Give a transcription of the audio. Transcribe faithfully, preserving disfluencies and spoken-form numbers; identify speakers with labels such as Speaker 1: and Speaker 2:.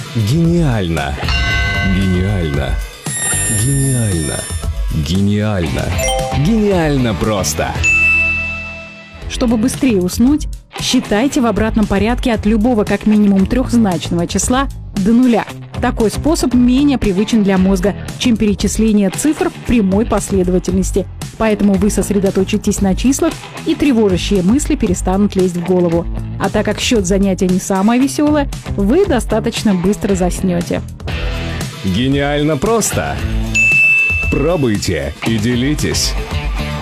Speaker 1: Гениально! Гениально! Гениально! Гениально! Гениально просто!
Speaker 2: Чтобы быстрее уснуть, считайте в обратном порядке от любого как минимум трехзначного числа до нуля. Такой способ менее привычен для мозга, чем перечисление цифр в прямой последовательности. Поэтому вы сосредоточитесь на числах, и тревожащие мысли перестанут лезть в голову. А так как счет занятия не самое веселое, вы достаточно быстро заснете.
Speaker 1: Гениально просто! Пробуйте и делитесь!